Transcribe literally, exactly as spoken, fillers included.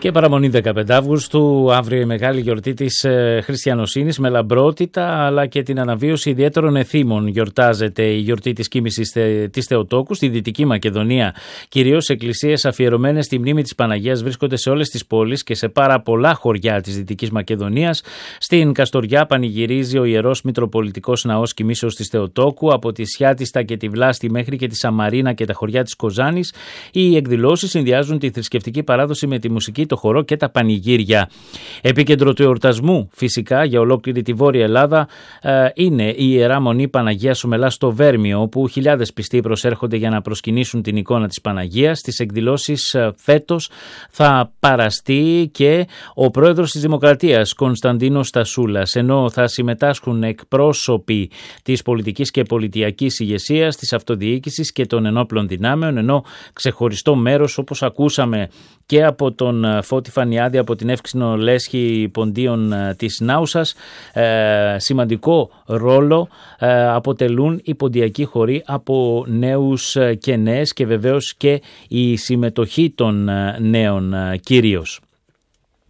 Και παραμονή δεκαπέντε Αυγούστου, αύριο η μεγάλη γιορτή της ε, χριστιανοσύνης με λαμπρότητα αλλά και την αναβίωση ιδιαίτερων εθήμων. Γιορτάζεται η γιορτή της κοίμησης θε, της Θεοτόκου στη Δυτική Μακεδονία. Κυρίως εκκλησίες αφιερωμένες στη μνήμη της Παναγίας βρίσκονται σε όλες τις πόλεις και σε πάρα πολλά χωριά της Δυτικής Μακεδονίας. Στην Καστοριά πανηγυρίζει ο Ιερός Μητροπολιτικός Ναός Κοιμήσεως της Θεοτόκου. Από τη Σιάτιστα και τη Βλάστη μέχρι και τη Σαμαρίνα και τα χωριά της Κοζάνης, οι εκδηλώσεις συνδυάζουν τη θρησκευτική παράδοση με τη μουσική, το χορό και τα πανηγύρια. Επίκεντρο του εορτασμού φυσικά για ολόκληρη τη Βόρεια Ελλάδα ε, είναι η Ιερά Μονή Παναγίας Σουμελά στο Βέρμιο, όπου χιλιάδες πιστοί προσέρχονται για να προσκυνήσουν την εικόνα της Παναγίας. Στις εκδηλώσεις ε, φέτος θα παραστεί και ο πρόεδρος της Δημοκρατίας Κωνσταντίνος Στασούλας, ενώ θα συμμετάσχουν εκπρόσωποι της πολιτικής και πολιτιακής ηγεσίας, της αυτοδιοίκησης και των ενόπλων δυνάμεων, ενώ ξεχωριστό μέρος, όπως ακούσαμε και από τον Φώτη Φανιάδη από την Εύξηνο Λέσχη Ποντίων της Νάουσας, ε, σημαντικό ρόλο ε, αποτελούν οι ποντιακοί χοροί από νέους και νέες και βεβαίως και η συμμετοχή των νέων κυρίως.